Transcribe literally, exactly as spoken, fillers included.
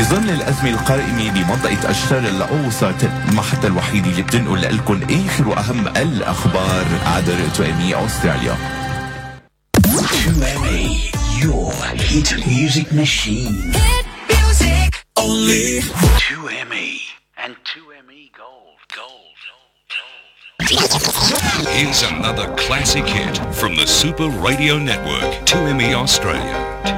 بظل الأزمة القائمة بمنطقة أشجار الأوسط، المحطة الوحيدة اللي بتنقل لكم آخر وأهم الأخبار عبر تو إم إي أستراليا. تو إم إي, your hit music machine. Hit music. Only تو إم إي and تو إم إي Gold. Gold. Gold. Here's another classic hit from the Super Radio Network, two M E Australia.